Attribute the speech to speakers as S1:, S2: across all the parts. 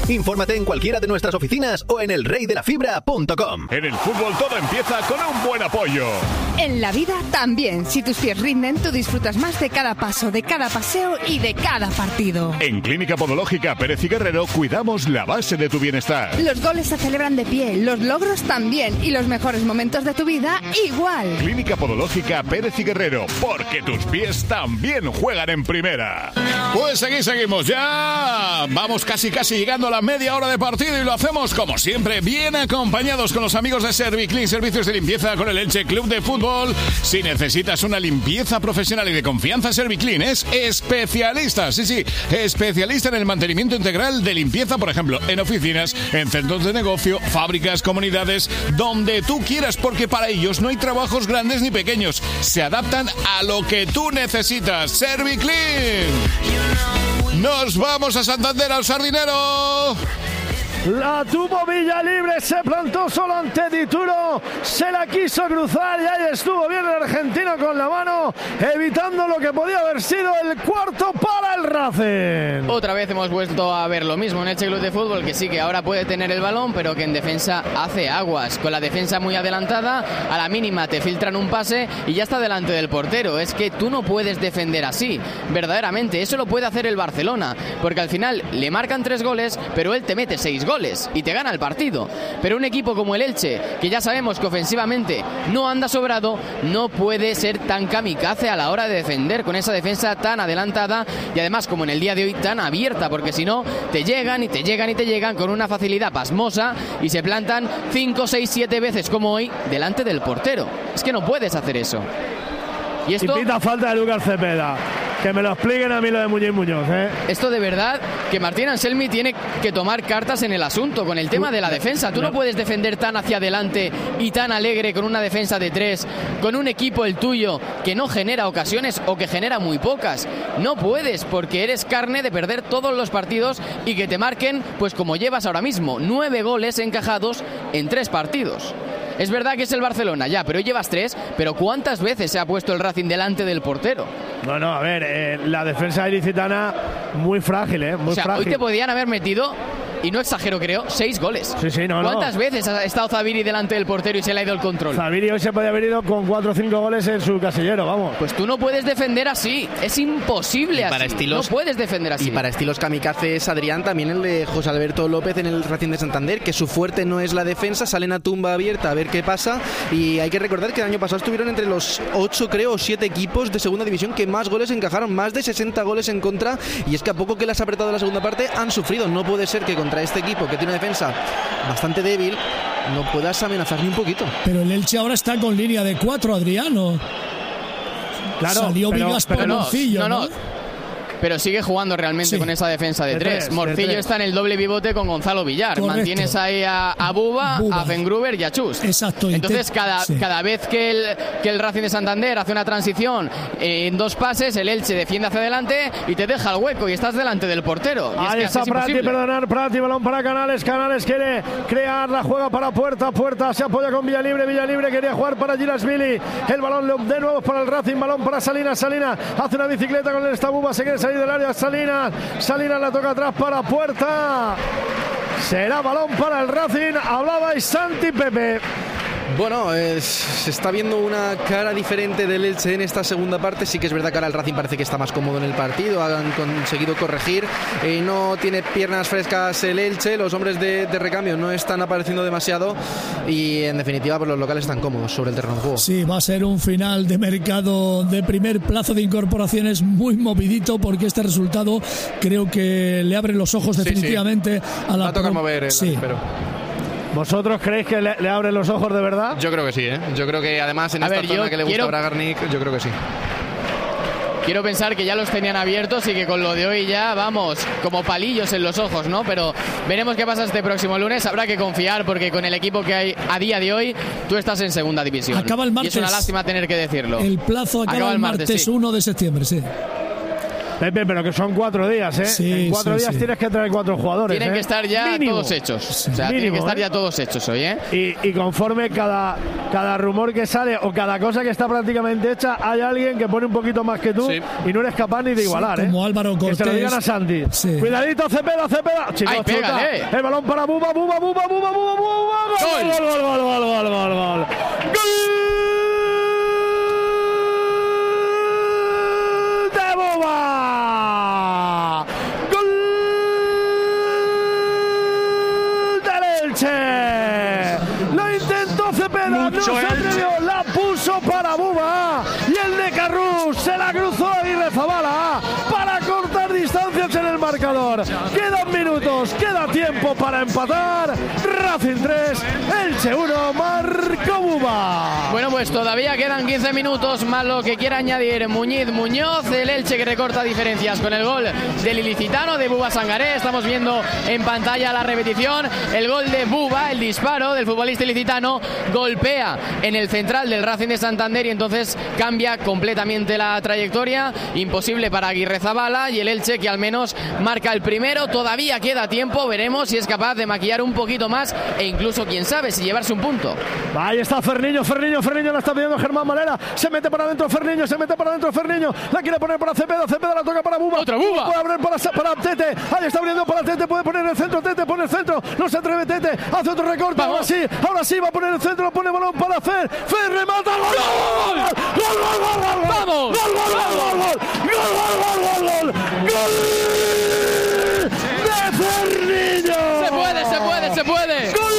S1: Infórmate en cualquiera de nuestras oficinas o en elreydelafibra.com.
S2: En el fútbol todo empieza con un buen apoyo.
S3: En la vida también. Si tus pies rinden, tú disfrutas más de cada paso, de cada paseo y de cada partido.
S2: En Clínica Podológica Pérez y Guerrero cuidamos la base de tu bienestar.
S3: Los goles se celebran de pie, los logros también y los mejores momentos de tu vida igual.
S2: Clínica Podológica Pérez y Guerrero, porque tus pies también juegan en primera.
S4: Pues aquí seguimos ya. Vamos casi llegando a la media hora de partido y lo hacemos como siempre, bien acompañados con los amigos de Serviclean, servicios de limpieza con el Elche Club de Fútbol. Si necesitas una limpieza profesional y de confianza, Serviclean es especialista, especialista en el mantenimiento integral de limpieza, por ejemplo, en oficinas, en centros de negocio, fábricas, comunidades, donde tú quieras, porque para ellos no hay trabajos grandes ni pequeños. Se adaptan a lo que tú necesitas. Serviclean. Nos vamos a Santander, al Sardinero.
S5: La tuvo Villalibre, se plantó solo ante Dituro, se la quiso cruzar y ahí estuvo bien el argentino con la mano, evitando lo que podía haber sido el cuarto para el Racing.
S6: Otra vez hemos vuelto a ver lo mismo en Elche Club de Fútbol, que sí que ahora puede tener el balón, pero que en defensa hace aguas. Con la defensa muy adelantada, a la mínima te filtran un pase y ya está delante del portero. Es que tú no puedes defender así, verdaderamente. Eso lo puede hacer el Barcelona, porque al final le marcan 3 goles, pero él te mete 6 goles y te gana el partido. Pero un equipo como el Elche, que ya sabemos que ofensivamente no anda sobrado, no puede ser tan kamikaze a la hora de defender con esa defensa tan adelantada y además, como en el día de hoy, tan abierta, porque si no, te llegan y te llegan y te llegan con una facilidad pasmosa y se plantan 5, 6, 7 veces como hoy delante del portero. Es que no puedes hacer eso. Y esto...
S5: Y pita falta de Lucas Cepeda. Que me lo expliquen a mí lo de Muñoz, ¿eh?
S6: Esto de verdad que Martín Anselmi tiene que tomar cartas en el asunto con el tema de la defensa. Tú no puedes defender tan hacia adelante y tan alegre con una defensa de 3, con un equipo el tuyo que no genera ocasiones o que genera muy pocas. No puedes, porque eres carne de perder todos los partidos y que te marquen, pues como llevas ahora mismo, 9 goles encajados en 3 partidos. Es verdad que es el Barcelona, ya, pero hoy llevas 3, pero ¿cuántas veces se ha puesto el Racing delante del portero?
S5: No, a ver, la defensa ilicitana muy frágil, muy frágil.
S6: Hoy te podían haber metido, y no exagero creo, 6 goles.
S5: Sí, no.
S6: ¿Cuántas veces ha estado Zaviri delante del portero y se le ha ido el control?
S5: Zaviri hoy se podía haber ido con 4 o 5 goles en su casillero, vamos.
S6: Pues tú no puedes defender así, es imposible así, no puedes defender así.
S7: Y para estilos kamikazes, Adrián, también el de José Alberto López en el Racing de Santander, que su fuerte no es la defensa, salen a tumba abierta a ver qué pasa, y hay que recordar que el año pasado estuvieron entre los 8, creo, o 7 equipos de segunda división que más goles encajaron, más de 60 goles en contra, y es que a poco que les ha apretado la segunda parte han sufrido. No puede ser que contra este equipo que tiene una defensa bastante débil no puedas amenazar ni un poquito.
S8: Pero el Elche ahora está con línea de 4, Adriano.
S5: Claro,
S8: salió Vigas por Morcillo, ¿no?
S6: Pero sigue jugando realmente con esa defensa de 3. Morcillo está en el doble pivote con Gonzalo Villar. Correcto. Mantienes ahí a Buba, a Fengruber y a Chus.
S8: Exacto.
S6: Entonces, cada vez que el Racing de Santander hace una transición en 2 pases, el Elche defiende hacia adelante y te deja el hueco y estás delante del portero. Y
S5: ahí está Prati, Prati, balón para Canales quiere crear, la juega para Puerta se apoya con Villalibre quería jugar para Girasvili, el balón de nuevo para el Racing, balón para Salinas hace una bicicleta con el Estabuba, se quiere salir del área Salinas la toca atrás para Puerta, será balón para el Racing. Hablabais Santi Pepe.
S7: Bueno, se está viendo una cara diferente del Elche en esta segunda parte. Sí que es verdad que ahora el Racing parece que está más cómodo en el partido, han conseguido corregir, no tiene piernas frescas el Elche, los hombres de recambio no están apareciendo demasiado y en definitiva pues los locales están cómodos sobre el terreno de juego.
S8: Sí, va a ser un final de mercado de primer plazo de incorporaciones muy movidito, porque este resultado creo que le abre los ojos definitivamente a la...
S7: Va a tocar mover, pero...
S5: ¿Vosotros creéis que le abren los ojos de verdad?
S7: Yo creo que sí, Yo creo que además en esta zona que le gusta a Bragarnik, yo creo que sí.
S6: Quiero pensar que ya los tenían abiertos y que con lo de hoy ya vamos como palillos en los ojos, ¿no? Pero veremos qué pasa este próximo lunes. Habrá que confiar, porque con el equipo que hay a día de hoy, tú estás en segunda división.
S8: Acaba el martes.
S6: Y es una lástima tener que decirlo.
S8: El plazo acaba el martes 1 de septiembre, sí.
S5: Pepe, pero que son 4 días, ¿eh?
S8: Sí,
S5: en 4 días
S8: sí.
S5: tienes que traer 4 jugadores.
S6: Tienen que estar ya
S5: mínimo.
S6: todos hechos. O sea,
S5: Mínimo,
S6: tienen que estar ya todos hechos hoy, ¿eh?
S5: Y conforme cada rumor que sale o cada cosa que está prácticamente hecha, hay alguien que pone un poquito más que tú y no eres capaz ni de igualar,
S8: sí, como Álvaro Cortés.
S5: Que se lo digan a Santi.
S8: Sí.
S5: Cuidadito, Cepeda. Chicos,
S6: Ay, pégale.
S5: el balón para Buba.
S6: ¡Gol!
S5: Gol. ¡De Buba! ¡Gol del Elche! Lo intentó Cepeda, no se atrevió, la puso para Buba y el de Carrús se la cruzó a Irrezabala para cortar distancias en el marcador. Quedan minutos, queda tiempo para empatar. Racing 3, Elche 1, marcó Buba.
S6: Bueno, pues todavía quedan 15 minutos más lo que quiera añadir Muñoz, el Elche que recorta diferencias con el gol del ilicitano de Buba Sangaré. Estamos viendo en pantalla la repetición, el gol de Buba, el disparo del futbolista ilicitano, golpea en el central del Racing de Santander y entonces cambia completamente la trayectoria. Imposible para Aguirrezabala y el Elche que al menos marca el primero. Todavía queda tiempo, veremos si es capaz de maquillar un poquito más e incluso, quién sabe, si llevarse un punto.
S5: Ahí está Ferniño la está pidiendo Germán Malera, se mete para adentro Ferniño, la quiere poner para Cepeda la toca para Buba.
S6: ¡Otra Buba!
S5: Puede abrir para Tete, ahí está abriendo para Tete, puede poner el centro, Tete pone el centro, no se atreve Tete, hace otro recorte, ahora sí va a poner el centro, pone balón para Fer remata, ¡gol!
S6: ¡Vamos!
S5: ¡Gol de Ferniño!
S6: Se puede.
S5: ¡Gol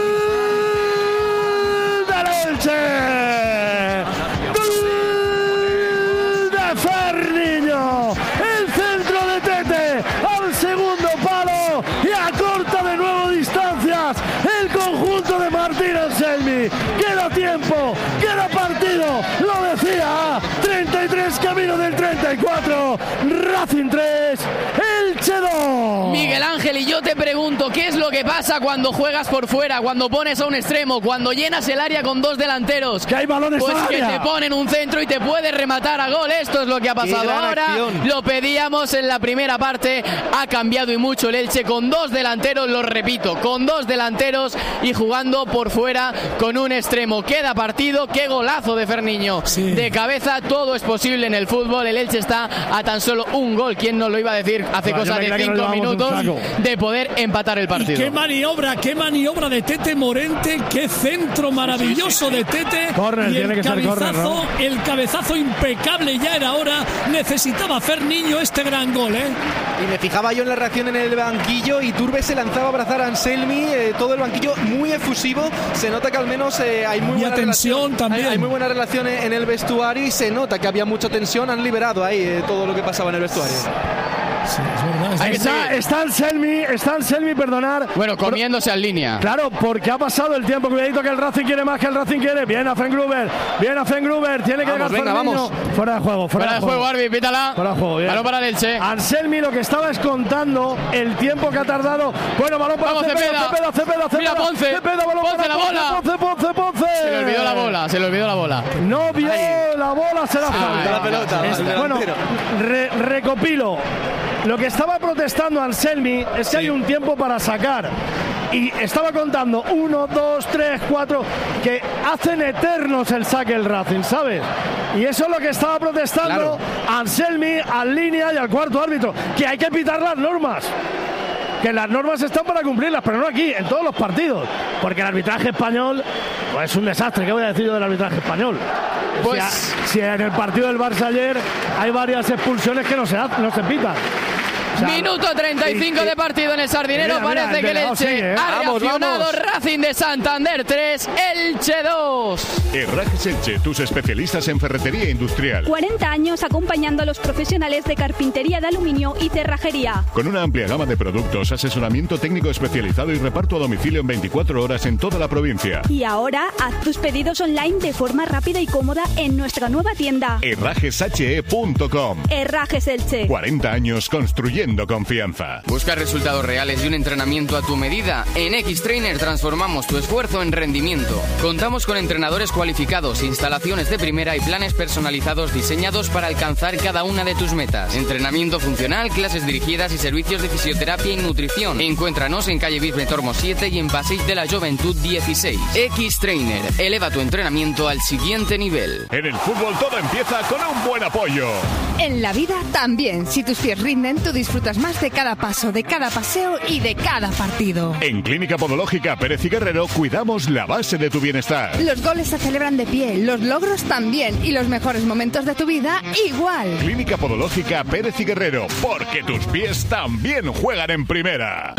S5: del Elche! ¡Gol de Ferniño! El centro de Tete al segundo palo y acorta de nuevo distancias el conjunto de Martín Anselmi. Queda tiempo, queda partido, lo decía, 33 camino del 34, Racing 3, Elche 2.
S6: Miguel Ángel, y yo te pregunto, ¿qué es lo que pasa cuando juegas por fuera, cuando pones a un extremo, cuando llenas el área con 2 delanteros?
S5: Que hay balones
S6: pues
S5: al
S6: que
S5: área.
S6: te ponen un centro y te puedes rematar a gol. Esto es lo que ha pasado ahora. Lo pedíamos en la primera parte, ha cambiado y mucho el Elche con 2 delanteros, lo repito, con 2 delanteros y jugando por fuera con un extremo. Queda partido, qué golazo de Ferniño.
S8: Sí.
S6: De cabeza, todo es posible en el fútbol. El Elche está a tan solo un gol. ¿Quién nos lo iba a decir hace cosa de 5 minutos de poder empatar el partido?
S8: Y qué maniobra de Tete Morente, qué centro maravilloso de Tete.
S5: Corner,
S8: y
S5: tiene que ser corner, ¿no?
S8: El cabezazo impecable, ya era hora. Necesitaba Ferniño este gran gol, ¿eh?
S7: Y me fijaba yo en la reacción en el banquillo, y Iturbe se lanzaba a abrazar a Anselmi, todo el banquillo muy efusivo. Se nota que al menos hay muy buena
S8: tensión también.
S7: Hay muy buena relación en el vestuario y se nota que había mucha tensión. Han liberado ahí todo lo que pasaba en el vestuario.
S8: Sí, es verdad.
S5: Está Anselmi, perdonar.
S6: Bueno, comiéndose en línea.
S5: Claro, porque ha pasado el tiempo. Cuidadito que el Racing quiere más, que el Racing quiere. Viene a Fengruber, tiene que llegar Ferniño.
S7: Vamos.
S5: Fuera de juego,
S6: Fuera de juego, Arbi, pítala.
S5: Fuera de juego, bien.
S6: Balón para el Elche.
S5: Anselmi lo que estaba es contando el tiempo que ha tardado. Bueno, balón para
S6: Vamos,
S5: Cepeda.
S6: Mira, Ponce.
S5: Cepeda, balón
S6: Ponce,
S5: para
S6: la bola.
S5: Ponce.
S6: Se le olvidó la bola.
S5: No vio la bola, será falta.
S7: La pelota.
S5: Bueno, recopilo. Lo que estaba protestando Anselmi es que hay un tiempo para sacar. Y estaba contando 1, 2, 3, 4, que hacen eternos el saque el Racing, ¿sabes? Y eso es lo que estaba protestando Anselmi al línea y al cuarto árbitro, que hay que pitar las normas. Que las normas están para cumplirlas, pero no aquí, en todos los partidos. Porque el arbitraje español pues es un desastre. ¿Qué voy a decir yo del arbitraje español?
S6: Pues
S5: si en el partido del Barça ayer hay varias expulsiones que no se pitan. O sea,
S6: minuto 35 de partido en el Sardinero. Parece que el Elche ha reaccionado. Racing de Santander 3, Elche 2.
S2: Herrajes Elche, tus especialistas en ferretería industrial.
S9: 40 años acompañando a los profesionales de carpintería de aluminio y cerrajería.
S2: Con una amplia gama de productos, asesoramiento técnico especializado y reparto a domicilio en 24 horas en toda la provincia.
S9: Y ahora, haz tus pedidos online de forma rápida y cómoda en nuestra nueva tienda.
S2: herrajeshe.com.
S9: Herrajes Elche.
S2: 40 años construyendo transmitiendo confianza.
S6: Busca resultados reales y un entrenamiento a tu medida. En X-Trainer transformamos tu esfuerzo en rendimiento. Contamos con entrenadores cualificados, instalaciones de primera y planes personalizados diseñados para alcanzar cada una de tus metas. Entrenamiento funcional, clases dirigidas y servicios de fisioterapia y nutrición. Encuéntranos en calle Bisbe Tormo 7 y en Passeig de la Juventud 16. X-Trainer, eleva tu entrenamiento al siguiente nivel.
S2: En el fútbol todo empieza con un buen apoyo.
S3: En la vida también. Si tus pies rinden, tú disfrutas más de cada paso, de cada paseo y de cada partido.
S2: En Clínica Podológica Pérez y Guerrero cuidamos la base de tu bienestar.
S3: Los goles se celebran de pie, los logros también y los mejores momentos de tu vida igual.
S2: Clínica Podológica Pérez y Guerrero, porque tus pies también juegan en primera.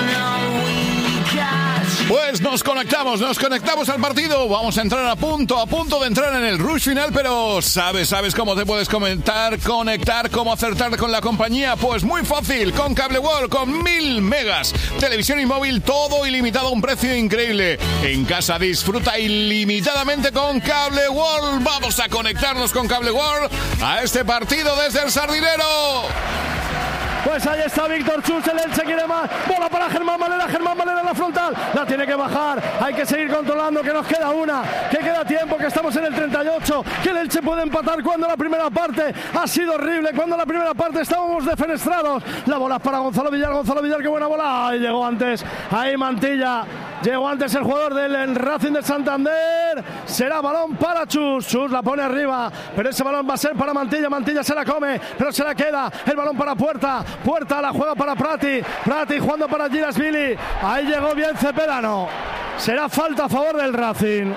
S4: Pues nos conectamos al partido. Vamos a entrar a punto de entrar en el rush final, pero ¿sabes cómo te puedes conectar, cómo acertar con la compañía? Pues muy fácil, con Cable World, con 1000 megas, televisión y móvil, todo ilimitado a un precio increíble. En casa disfruta ilimitadamente con Cable World. Vamos a conectarnos con Cable World a este partido desde el Sardinero.
S5: Pues ahí está Víctor Chus, el Elche quiere más, bola para Germán Valera en la frontal, la tiene que bajar, hay que seguir controlando, que nos queda una, que queda tiempo, que estamos en el 38, que el Elche puede empatar cuando la primera parte ha sido horrible, cuando la primera parte estábamos defenestrados, la bola es para Gonzalo Villar, qué buena bola, ahí llegó antes, ahí Mantilla, llegó antes el jugador del Racing de Santander, será balón para Chus, Chus la pone arriba, pero ese balón va a ser para Mantilla, Mantilla se la come, pero se la queda, el balón para Puerta la juega para Prati jugando para Girasvili, ahí llegó bien Cepeda, no, será falta a favor del Racing.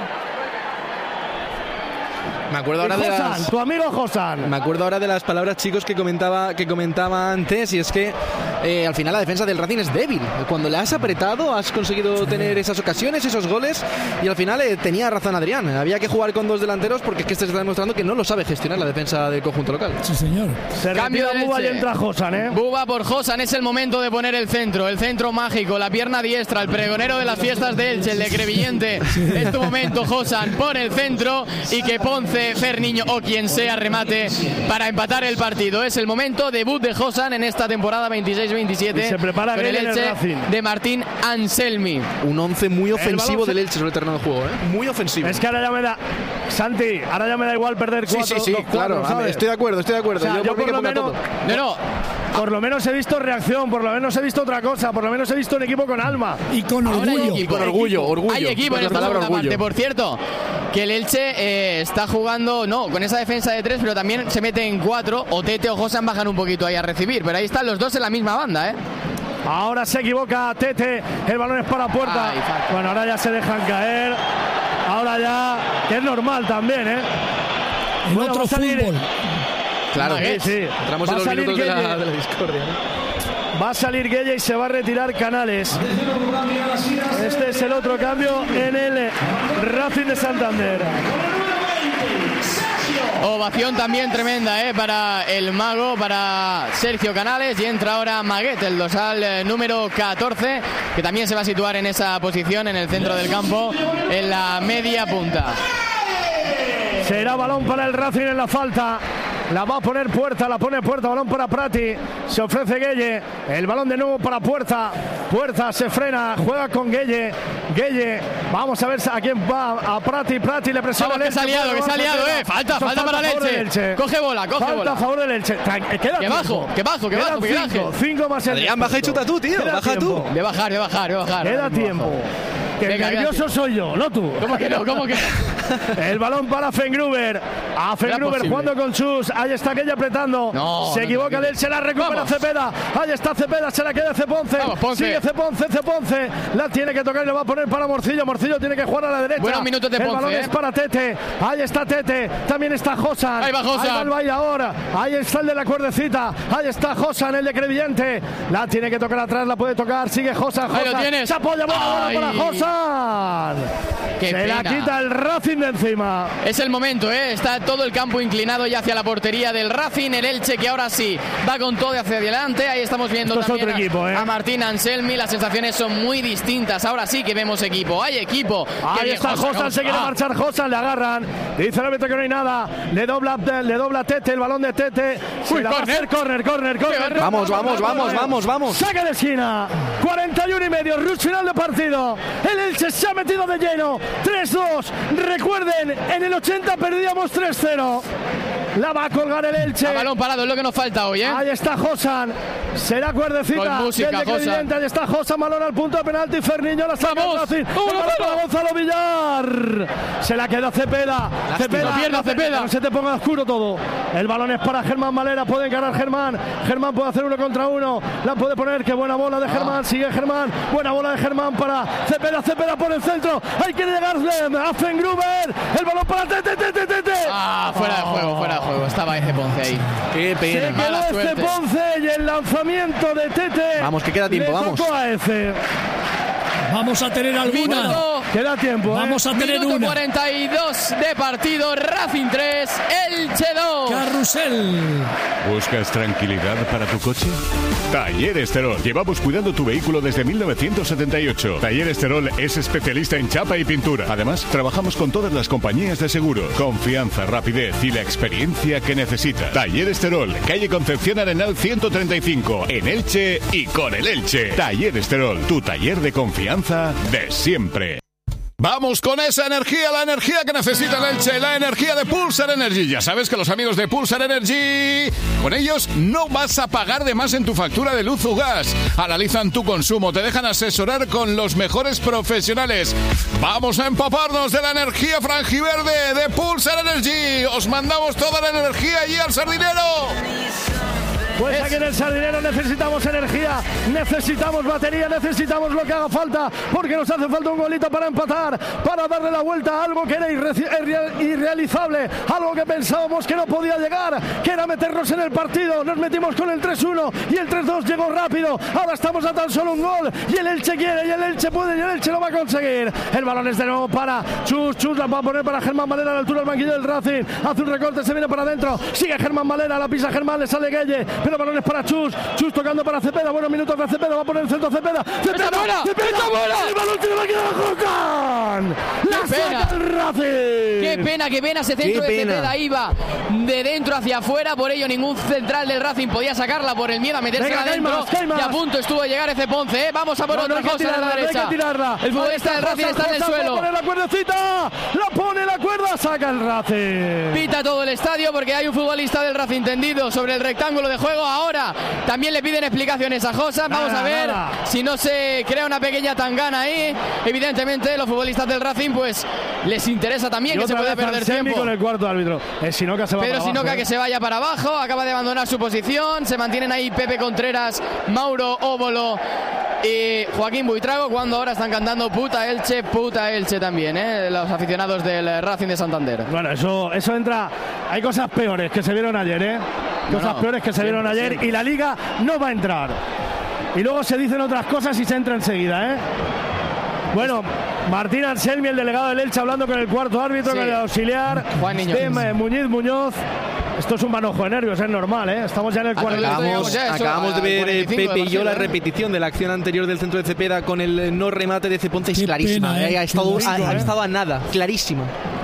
S7: Me acuerdo ahora de las...
S5: tu amigo Josan.
S7: Me acuerdo ahora de las palabras, chicos, que comentaba antes, y es que al final la defensa del Racing es débil. Cuando le has apretado, has conseguido tener esas ocasiones, esos goles, y al final tenía razón Adrián. Había que jugar con dos delanteros porque es que se está demostrando que no lo sabe gestionar la defensa del conjunto local.
S8: Sí, señor.
S5: Se cambia Buba y entra Josan,
S6: Buba por Josan, es el momento de poner el centro mágico, la pierna diestra, el pregonero de las fiestas de Elche, el de Crevillente. Sí. Es tu momento, Josan, pone el centro y que Ponce, Ferniño o quien sea remate para empatar el partido. Es el momento, debut de Josan en esta temporada 26-27.
S5: Se prepara
S6: con el Elche de Martín Anselmi.
S7: Un 11 muy ofensivo del Elche sobre el terreno de juego, muy ofensivo.
S5: Es que ahora ya me da, Santi, ahora ya me da igual perder 4.
S7: Sí, claro, ¿sabes? Estoy de acuerdo.
S5: O sea, yo por lo menos, por lo menos he visto reacción, por lo menos he visto otra cosa, por lo menos he visto un equipo con alma.
S8: Y con orgullo.
S7: Y con orgullo.
S6: Hay equipo en esta segunda parte, por cierto, que el Elche está jugando, con esa defensa de 3, pero también se mete en 4, o Tete o Josan bajan un poquito ahí a recibir, pero ahí están los dos en la misma banda,
S5: Ahora se equivoca Tete, el balón es para Puerta. Bueno, ahora ya se dejan caer, ahora ya, que es normal también,
S8: En otro fútbol.
S7: Claro,
S5: sí.
S7: Entramos en los minutos de la discordia,
S5: Va a salir Gueye y se va a retirar Canales. Este es el otro cambio en el Racing de Santander.
S6: Ovación también tremenda para el mago, para Sergio Canales, y entra ahora Maguet, el dorsal número 14, que también se va a situar en esa posición en el centro del campo, en la media punta.
S5: Será balón para el Racing en la falta. La va a poner Puerta, la pone Puerta, balón para Prati, se ofrece Gueye, el balón de nuevo para Puerta, Puerta se frena, juega con Gueye, vamos a ver a quién va, a Prati le presiona
S6: el Elche. Que se ha liado, falta para el Elche. Coge bola.
S5: Falta a favor del Elche.
S6: Que bajo.
S5: 5 más el
S7: Adrián, baja y chuta tú, tío, baja tú.
S6: Voy a bajar.
S5: Queda tiempo. Que venga, nervioso soy yo, no tú.
S6: ¿Cómo que no?
S5: El balón para Fengruber. A Fengruber jugando con Chus. Ahí está Gueye apretando. Se equivoca el Elche, la recupera Cepeda. Ahí está Cepeda, se la queda Ceponce. Sigue Ceponce. La tiene que tocar y le va a poner para Morcillo. Morcillo tiene que jugar a la derecha.
S6: Buenos minutos de Ponce.
S5: El balón es para Tete. Ahí está Tete. También está Josan.
S6: Ahí va Josan.
S5: Ahí va el bailador. Ahí está el de la cuerdecita. Ahí está Josan, el de Crevillente. La tiene que tocar atrás, la puede tocar. Sigue Josan.
S6: Ahí lo tienes.
S5: Se apoya, buena bola para Josan. Josan. Se la quita el Racing de encima.
S6: Es el momento, está todo el campo inclinado ya hacia la portería del Racing. El Elche que ahora sí va con todo hacia adelante. Ahí estamos viendo también
S5: otro equipo,
S6: a Martín Anselmi. Las sensaciones son muy distintas. Ahora sí que vemos equipo. Hay equipo.
S5: Ahí está Josan, se quiere marchar Josan, le agarran. Dice el árbitro que no hay nada. Le dobla Tete, el balón de Tete.
S6: Uy,
S5: córner.
S7: Vamos.
S5: Saca de esquina. 41 y medio. Rush final de partido. El Elche se ha metido de lleno. 3-2. Recuerden, en el 80 perdíamos 3-0. La va a colgar el Elche.
S6: A balón parado es lo que nos falta hoy,
S5: Ahí está Josan. Será cuerdecita.
S6: Con música,
S5: Josan. Ahí está Josan. Balón al punto de penalti. Ferniño la saca. Para Gonzalo Villar. Se la queda Cepeda. Cepeda. No se te ponga oscuro todo. El balón es para Germán Valera. Puede encarar Germán. Germán puede hacer 1 contra 1. La puede poner. Qué buena bola de Germán. Sigue Germán. Buena bola de Germán para Cepeda. Cepeda por el centro. Hay que llegarle. Hacen Gruber. El balón para Tete.
S6: Fuera de juego. Estaba ese Ponce ahí.
S7: Qué pena.
S5: Se quedó este Ponce y el lanzamiento de Tete.
S7: Vamos, que queda tiempo, vamos.
S8: Vamos a tener alguna.
S5: Queda tiempo.
S8: Vamos a tener
S6: minuto
S8: una.
S6: 42 de partido. Racing 3, Elche 2.
S8: Carrusel.
S2: ¿Buscas tranquilidad para tu coche? Talleres Terol. Llevamos cuidando tu vehículo desde 1978. Talleres Terol es especialista en chapa y pintura. Además, trabajamos con todas las compañías de seguro. Confianza, rapidez y la experiencia que necesitas. Talleres Terol, calle Concepción Arenal 135, en Elche y con el Elche. Talleres Terol, tu taller de confianza de siempre.
S4: Vamos con esa energía, la energía que necesita el Elche, la energía de Pulsar Energy. Ya sabes que los amigos de Pulsar Energy, con ellos no vas a pagar de más en tu factura de luz o gas. Analizan tu consumo, te dejan asesorar con los mejores profesionales. Vamos a empaparnos de la energía franjiverde de Pulsar Energy. Os mandamos toda la energía allí al Sardinero.
S5: Pues aquí en el Sardinero necesitamos energía, necesitamos batería, necesitamos lo que haga falta, porque nos hace falta un golito para empatar, para darle la vuelta a algo que era irrealizable, algo que pensábamos que no podía llegar, que era meternos en el partido. Nos metimos con el 3-1 y el 3-2 llegó rápido. Ahora estamos a tan solo un gol y el Elche quiere y el Elche puede y el Elche lo va a conseguir. El balón es de nuevo para Chus la va a poner para Germán Valera a la altura del banquillo del Racing. Hace un recorte, se viene para adentro, sigue Germán Valera, la pisa Germán, le sale Gueye. Pero balones para Chus tocando para Cepeda, buenos minutos para Cepeda, va a poner el centro Cepeda,
S6: ¡Está buena!
S5: el balón tiene que quedar Josan, la saca el Racing.
S6: Qué pena ese centro de Cepeda, iba de dentro hacia afuera, por ello ningún central del Racing podía sacarla por el miedo a meterse adentro, y a punto estuvo de llegar ese Ponce, vamos a por otra cosa a la derecha, el futbolista del Racing está en el suelo,
S5: pone la cuerdecita, la pone la cuerda, saca el Racing,
S6: pita todo el estadio porque hay un futbolista del Racing tendido sobre el rectángulo de juego. Ahora también le piden explicaciones a Josan. Vamos a ver si no se crea una pequeña tangana ahí. Evidentemente los futbolistas del Racing pues les interesa también que se pueda perder tiempo.
S5: Con el cuarto árbitro. Sinoca se va
S6: Pedro
S5: para
S6: Sinoca
S5: abajo,
S6: que se vaya para abajo. Acaba de abandonar su posición. Se mantienen ahí Pepe Contreras, Mauro Óbolo y Joaquín Buitrago, cuando ahora están cantando puta Elche también, los aficionados del Racing de Santander.
S5: Bueno, eso entra. Hay cosas peores que se vieron ayer, Cosas peores que se vieron ayer y la Liga no va a entrar. Y luego se dicen otras cosas y se entra enseguida, Bueno, Martín Anselmi, el delegado del Elche, hablando con el cuarto árbitro, con el auxiliar
S6: Juan Niño
S5: Muñoz. Esto es un manojo de nervios, es normal, Estamos ya en el 40.
S7: Acabamos de ver Pepe y yo la repetición de la acción anterior del centro de Cepeda con el no remate de Ceponte. Es clarísima, ha estado a nada, clarísima.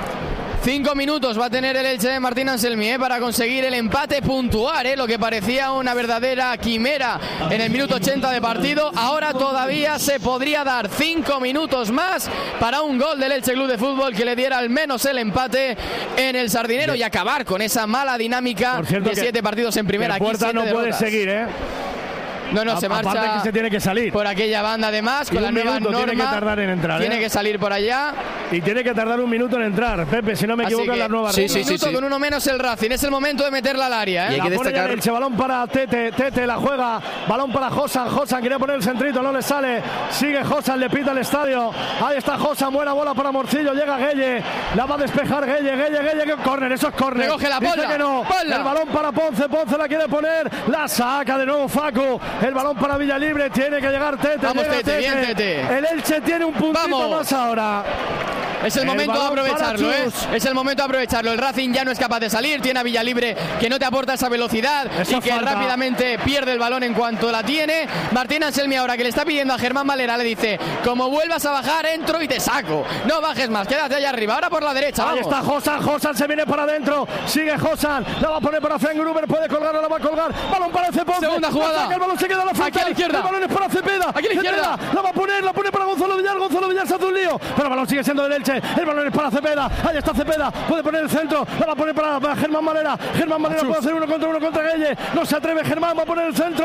S6: 5 minutos va a tener el Elche de Martín Anselmi para conseguir el empate puntual, lo que parecía una verdadera quimera en el minuto 80 de partido. Ahora todavía se podría dar 5 minutos más para un gol del Elche Club de Fútbol que le diera al menos el empate en el Sardinero y acabar con esa mala dinámica de 7 partidos en primera.
S5: El Puerta no puede seguir,
S6: No, se marcha.
S5: Aparte que se tiene que salir
S6: por aquella banda, además con la nueva norma.
S5: Tiene que tardar en entrar.
S6: Tiene que salir por allá.
S5: y tiene que tardar un minuto en entrar. Pepe, si no me equivoco, en las nuevas reglas.
S6: Un minuto con uno menos el Racing. Es el momento de meterla al área.
S7: Y hay que destacar.
S5: El balón para Tete. Tete la juega. Balón para Josan. Josan quería poner el centrito, no le sale. Sigue Josan, le pita el estadio. Ahí está Josan. Buena bola para Morcillo. Llega Gueye. La va a despejar Gueye. Gueye. Córner. Eso es córner.
S6: Recoge la
S5: bola.
S6: Dice
S5: que no. El balón para Ponce. Ponce la quiere poner. La saca de nuevo Facu. El balón para Villalibre. Tiene que llegar Tete.
S6: Vamos, Tete. Bien, Tete.
S5: El Elche tiene un puntito más ahora.
S6: Es el momento de aprovecharlo, Es el momento de aprovecharlo. El Racing ya no es capaz de salir. Tiene a Villalibre que no te aporta esa velocidad y que rápidamente pierde el balón en cuanto la tiene. Martín Anselmi ahora que le está pidiendo a Germán Valera, le dice: como vuelvas a bajar, entro y te saco. No bajes más, quédate allá arriba. Ahora por la derecha.
S5: Ahí está Josan. Josan se viene para adentro. Sigue Josan. La va a poner para Frank Gruber. Puede colgar, la va a colgar. Balón para Ponce.
S6: Segunda jugada.
S5: El balón se queda a la frontal.
S6: Aquí a la izquierda.
S5: El balón es para Cepeda.
S6: Aquí a la izquierda.
S5: La va a poner, para Gonzalo Villar. Gonzalo Villar se hace un lío. Pero el balón sigue siendo del Elche. El balón es para Cepeda. Ahí está Cepeda. Puede poner el centro. La va a poner para Germán Valera. Germán Valera puede hacer uno contra Gueye. No se atreve Germán. Va a poner el centro.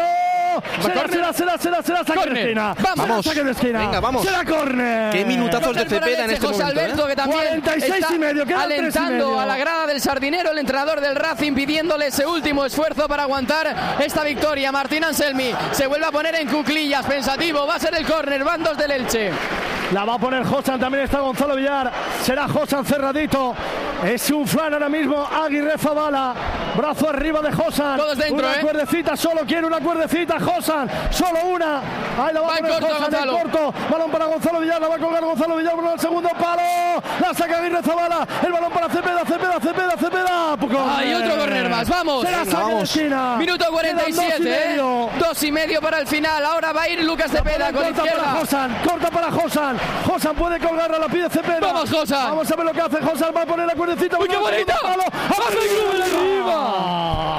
S5: Será saque de esquina.
S7: Vamos.
S5: Saque de esquina.
S7: Venga, vamos.
S5: Será córner.
S7: Qué minutazos de Cepeda en este
S6: José
S7: momento.
S6: Alberto, que también
S5: 46
S6: está
S5: y medio,
S6: alentando a la grada del Sardinero, el entrenador del Racing, pidiéndole ese último esfuerzo para aguantar esta victoria. Martín Anselmi se vuelve a poner en cuclillas, pensativo. Va a ser el córner. Van dos del Elche.
S5: La va a poner Josan, también está Gonzalo Villar. Será Josan cerradito. Es un flan ahora mismo. Aguirre Zabala. Brazo arriba de Josan.
S6: Todos dentro,
S5: una cuerdecita, solo quiere una cuerdecita. Josan, solo una. Ahí la va a poner Josan en corto. Balón para Gonzalo Villar. La va a colgar Gonzalo Villar por el segundo palo. La saca Aguirre Zabala. El balón para Cepeda.
S6: Hay otro córner más. Vamos.
S7: Vamos.
S6: Minuto 47. 2,5 para el final. Ahora va a ir Lucas Cepeda con izquierda.
S5: Corta para Josan. Josan puede colgarla, la pide Cepeda.
S6: Vamos, Josan.
S5: Vamos a ver lo que hace Josan. Va a poner la cuerdecita.
S6: ¡Uy, qué bonita!
S5: ¡Arriba!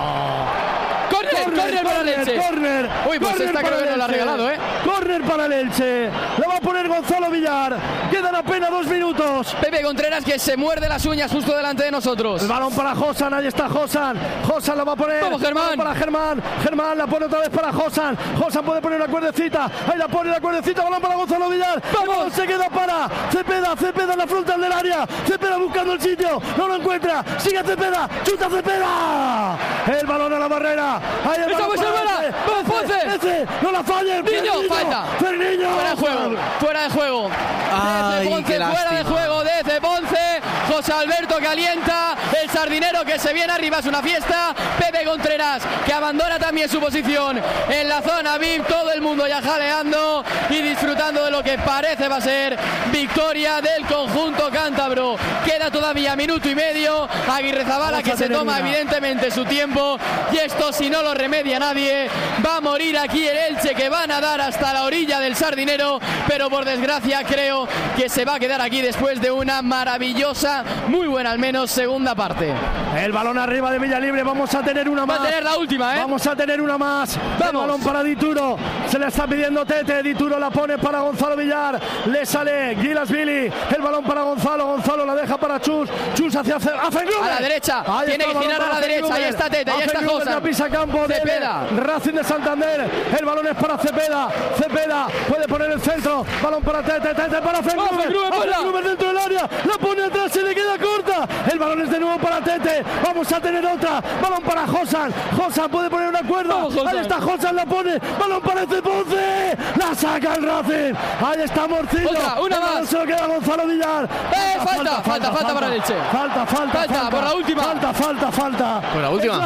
S6: Córner para el Elche.
S5: Córner.
S6: Uy, pues esta creo que no la ha regalado,
S5: Córner para el Elche. La va a poner Gonzalo Villar. Quedan apenas 2 minutos.
S6: Pepe Contreras que se muerde las uñas justo delante de nosotros.
S5: El balón para Josan. Ahí está Josan. Josan la va a poner.
S6: Vamos, Germán.
S5: Para Germán. Germán la pone otra vez para Josan. Josan puede poner una cuerdecita. Ahí la pone la cuerdecita. Balón para Gonzalo Villar.
S6: Vamos.
S5: Se queda para Cepeda en la frontal del área. Cepeda buscando el sitio. No lo encuentra. Sigue Cepeda. Chuta Cepeda. El balón a la barrera. Ahí el balón
S6: ¡Vamos, Ponce!
S5: ¡No la falles!
S6: ¡Niño, falta!
S5: ¡Ferniño!
S6: Fuera de juego.
S7: Ay,
S6: Ponce,
S7: qué
S6: fuera de juego. Desde Ponce. José Alberto que alienta. El Sardinero que se viene arriba. Es una fiesta. Pepe Contreras que abandona también su posición en la zona VIP. Todo el mundo ya jaleando y disfrutando de lo que parece va a ser victoria del conjunto cántabro. Queda todavía minuto y medio. Aguirre Zabala que se toma evidentemente su tiempo. Y esto, si no lo remedia nadie, va a morir aquí el Elche, que van a dar hasta la orilla del Sardinero, pero por desgracia creo que se va a quedar aquí después de una maravillosa, muy buena al menos, segunda parte.
S5: El balón arriba de Villalibre. Vamos a tener una más.
S6: Va a tener la última,
S5: Vamos a tener una más.
S6: Vamos.
S5: El balón para Dituro. Se le está pidiendo Tete. Dituro la pone para Gonzalo Villar. Le sale Gilasvili. El balón para Gonzalo. Gonzalo la deja para Chus. Chus hacia
S6: a la derecha.
S5: Ahí
S6: tiene que girar a la derecha. Ahí está Tete. Ahí está Josan.
S5: Pisa campo
S6: Cepeda.
S5: Racing de Santander. El balón es para Cepeda. Cepeda puede poner el centro. Balón para Tete. Tete para Gruber dentro del área. La pone atrás. Se le queda corta. El balón es de nuevo para Tete. Vamos a tener otra. Balón para Josan. Josan puede poner una cuerda. Ahí está Josan. La pone. Balón para Ponce. La saca el Racing. Ahí está Morcillo.
S6: Una más.
S5: Se lo queda Gonzalo Villar.
S6: Falta para el Elche.
S5: Falta
S6: por la última.
S5: Falta.
S7: Por la última.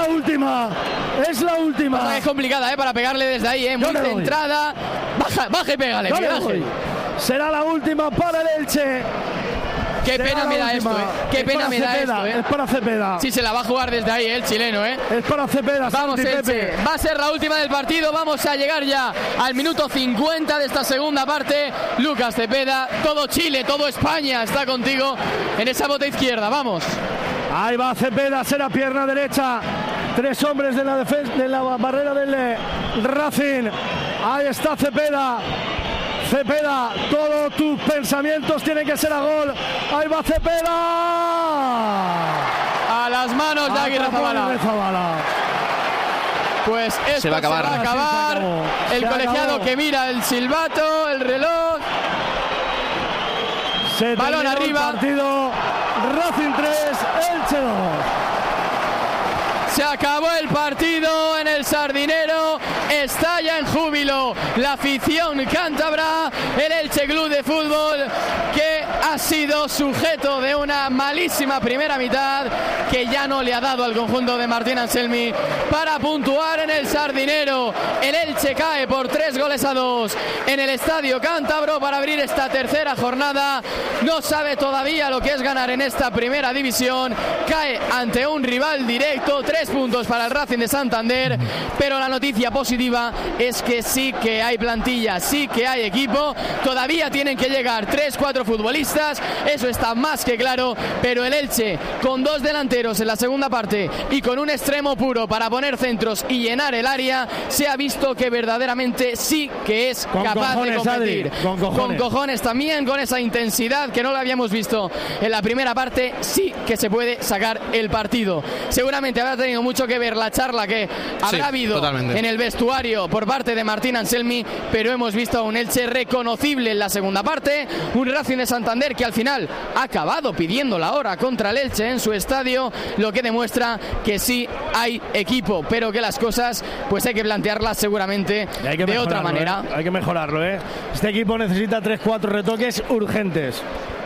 S5: Es la última.
S6: Es complicada, para pegarle desde ahí, muy centrada. Baja y pégale.
S5: Será la última para el Elche.
S6: Qué pena me da esto, Qué pena me da esto,
S5: Es para Cepeda.
S6: Sí, se la va a jugar desde ahí, el chileno,
S5: Es para Cepeda.
S6: Vamos, Elche. Va a ser la última del partido. Vamos a llegar ya al minuto 50 de esta segunda parte. Lucas Cepeda, todo Chile, todo España está contigo en esa bota izquierda. Vamos.
S5: Ahí va Cepeda, será pierna derecha. 3 hombres de la defensa, de la barrera del Racing. Ahí está Cepeda. Cepeda, todos tus pensamientos tienen que ser a gol. Ahí va Cepeda.
S6: A las manos de Aguirre Zabala. Pues esto
S7: se va a acabar.
S6: El colegiado que mira el silbato, el reloj. balón arriba.
S5: Partido Racing 3, Elche 2.
S6: Se acabó el partido en el Sardinero, estalla en júbilo la afición cántabra, el Elche Club de Fútbol, que ha sido sujeto de una malísima primera mitad que ya no le ha dado al conjunto de Martín Anselmi para puntuar en el Sardinero. El Elche cae por 3-2 en el Estadio Cántabro para abrir esta tercera jornada. No sabe todavía lo que es ganar en esta primera división, cae ante un rival directo, 3 puntos para el Racing de Santander, pero la noticia positiva es que sí que hay plantilla, sí que hay equipo, todavía tienen que llegar 3-4 futbolistas, eso está más que claro, pero el Elche con 2 delanteros en la segunda parte y con un extremo puro para poner centros y llenar el área, se ha visto que verdaderamente sí que es capaz de competir.
S5: Adri, con
S6: cojones también, con esa intensidad que no la habíamos visto en la primera parte, sí que se puede sacar el partido. Seguramente habrá tenido mucho que ver la charla que habrá habido
S7: totalmente
S6: en el vestuario por parte de Martín Anselmi, pero hemos visto a un Elche reconocible en la segunda parte, un Racing de Santander que al final ha acabado pidiendo la hora contra el Elche en su estadio, lo que demuestra que sí hay equipo, pero que las cosas pues hay que plantearlas seguramente de otra manera.
S5: Hay que mejorarlo, ¿eh? Este equipo necesita 3-4 retoques urgentes,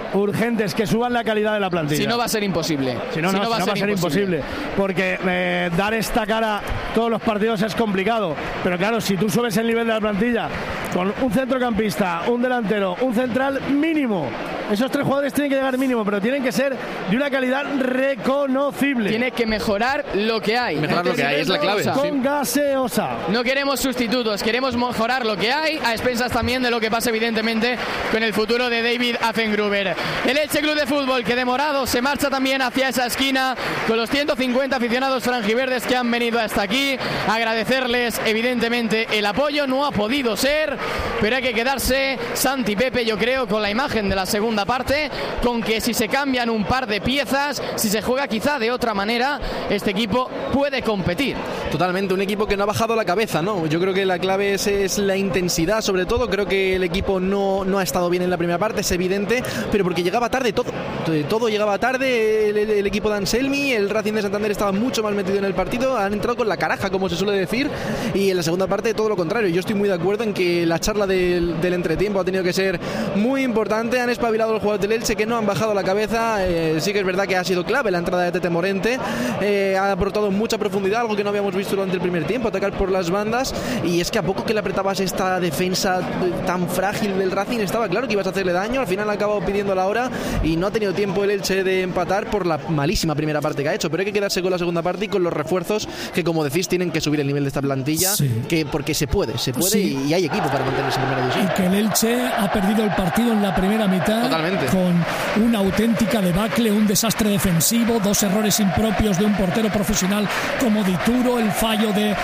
S5: que suban la calidad de la plantilla.
S6: Si no va a ser imposible.
S5: Si no va a ser imposible. Porque dar esta cara todos los partidos es complicado. Pero claro, si tú subes el nivel de la plantilla con un centrocampista, un delantero, un central mínimo, esos 3 jugadores tienen que llegar mínimo, pero tienen que ser de una calidad reconocible.
S6: Tiene que mejorar lo que hay.
S7: Mejorar lo que hay es la clave.
S5: Con gaseosa.
S6: No queremos sustitutos, queremos mejorar lo que hay, a expensas también de lo que pasa evidentemente con el futuro de David Affengruber. El Elche Club de Fútbol, que de morado se marcha también hacia esa esquina con los 150 aficionados franjiverdes que han venido hasta aquí. Agradecerles evidentemente el apoyo, no ha podido ser, pero hay que quedarse, Santi Pepe, yo creo, con la imagen de la segunda parte, con que si se cambian un par de piezas, si se juega quizá de otra manera, este equipo puede competir.
S7: Totalmente, un equipo que no ha bajado la cabeza, ¿no? Yo creo que la clave es la intensidad, sobre todo. Creo que el equipo no ha estado bien en la primera parte, es evidente, pero porque llegaba tarde todo llegaba tarde, el equipo de Anselmi, el Racing de Santander estaba mucho más metido en el partido, han entrado con la caraja, como se suele decir, y en la segunda parte todo lo contrario. Yo estoy muy de acuerdo en que la charla del entretiempo ha tenido que ser muy importante, han espabilado los jugadores del Elche que no han bajado la cabeza. Sí que es verdad que ha sido clave la entrada de Tete Morente, ha aportado mucha profundidad, algo que no habíamos visto durante el primer tiempo, atacar por las bandas, y es que a poco que le apretabas esta defensa tan frágil del Racing, estaba claro que ibas a hacerle daño. Al final ha acabado pidiendo la hora y no ha tenido tiempo el Elche de empatar por la malísima primera parte que ha hecho, pero hay que quedarse con la segunda parte y con los refuerzos que, como decís, tienen que subir el nivel de esta plantilla, porque se puede y hay equipo para mantenerse en primera división.
S8: Y que el Elche ha perdido el partido en la primera mitad. Totalmente. Con una auténtica debacle, un desastre defensivo, 2 errores impropios de un portero profesional como Dituro, el fallo de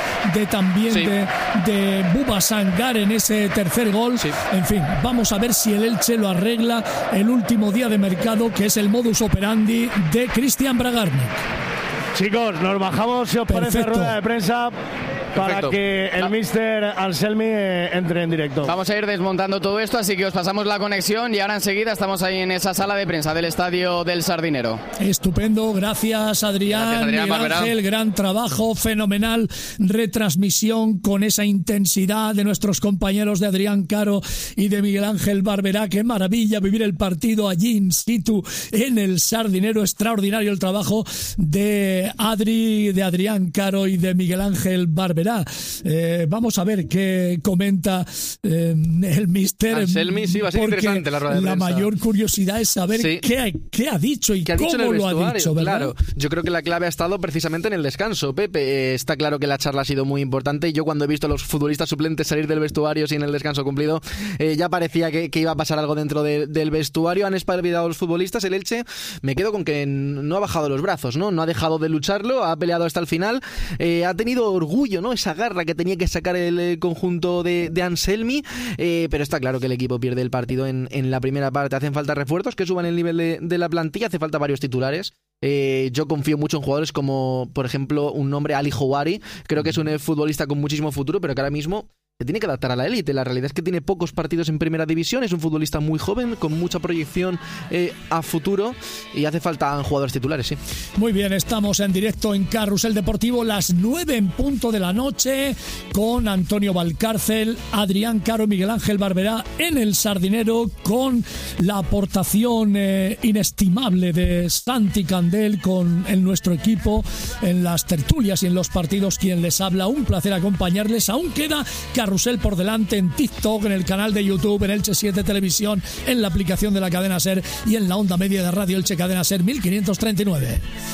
S8: Buba Sangar en ese tercer gol. En fin, vamos a ver si el Elche lo arregla el último día de mercado, que es el modus operandi de Cristian Bragarnik.
S5: Chicos, nos bajamos, si os parece, rueda de prensa para que el míster Anselmi entre en directo.
S6: Vamos a ir desmontando todo esto, así que os pasamos la conexión y ahora enseguida estamos ahí en esa sala de prensa del Estadio del Sardinero.
S8: Estupendo, gracias Adrián, Miguel Ángel, gran trabajo, fenomenal retransmisión con esa intensidad de nuestros compañeros de Adrián Caro y de Miguel Ángel Barberá. Qué maravilla vivir el partido allí in situ en el Sardinero, extraordinario el trabajo de Adrián Caro y de Miguel Ángel Barberá. Vamos a ver qué comenta el míster
S7: Anselmi. Sí, va a ser interesante la rueda de prensa.
S8: La mayor curiosidad es saber qué ha dicho y cómo lo ha dicho, ¿verdad?
S7: Claro, yo creo que la clave ha estado precisamente en el descanso, Pepe. Está claro que la charla ha sido muy importante. Yo cuando he visto a los futbolistas suplentes salir del vestuario sin el descanso cumplido, ya parecía que iba a pasar algo dentro del vestuario. Han espabilado a los futbolistas. El Elche, me quedo con que no ha bajado los brazos, no ha dejado de lucharlo, ha peleado hasta el final, ha tenido orgullo, ¿no? Esa garra que tenía que sacar el conjunto de Anselmi, pero está claro que el equipo pierde el partido en la primera parte. Hacen falta refuerzos que suban el nivel de la plantilla, hace falta varios titulares. Yo confío mucho en jugadores como, por ejemplo, un nombre, Ali Houari. Creo que es un futbolista con muchísimo futuro, pero que ahora mismo tiene que adaptar a la élite. La realidad es que tiene pocos partidos en primera división, es un futbolista muy joven, con mucha proyección a futuro, y hace falta jugadores titulares, sí.
S8: Muy bien, estamos en directo en Carrusel Deportivo, las 9 en punto de la noche, con Antonio Valcárcel, Adrián Caro, Miguel Ángel Barberá en el Sardinero, con la aportación inestimable de Santi Candel en nuestro equipo, en las tertulias y en los partidos. Quien les habla, un placer acompañarles. Aún queda Carrusel por delante en TikTok, en el canal de YouTube, en Elche 7 Televisión, en la aplicación de la cadena SER y en la onda media de Radio Elche Cadena SER 1539.